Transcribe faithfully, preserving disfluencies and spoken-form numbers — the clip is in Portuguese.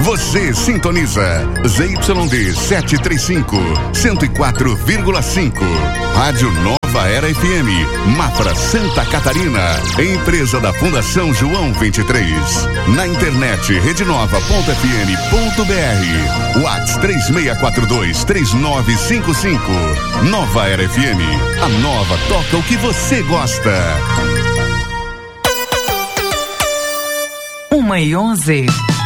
Você sintoniza Z Y D setecentos e trinta e cinco, cento e quatro vírgula cinco. Rádio Nova Era F M, Mafra, Santa Catarina. Empresa da Fundação João vinte e três. Na internet rede nova ponto f m ponto b r. WhatsApp três seis quatro dois, três nove cinco cinco. Nova Era F M. A nova toca o que você gosta. Uma e onze.